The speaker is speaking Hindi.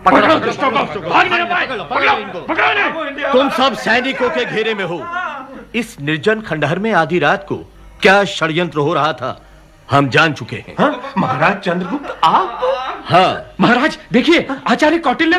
तुम सब सैनिकों के घेरे में हो। इस निर्जन खंडहर में आधी रात को क्या षड्यंत्र हो रहा था हम जान चुके हैं। महाराज चंद्रगुप्त आप? हाँ महाराज देखिए, आचार्य कौटिल्य